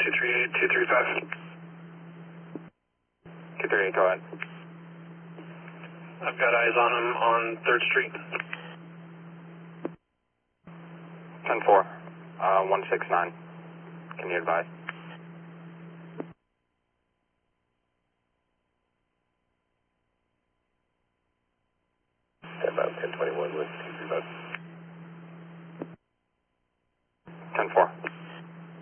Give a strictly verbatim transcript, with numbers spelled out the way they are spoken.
two three eight, two three five. two three eight, go ahead. I've got eyes on him on third Street. ten four, uh, one six nine. Can you advise? About ten twenty-one with two three five.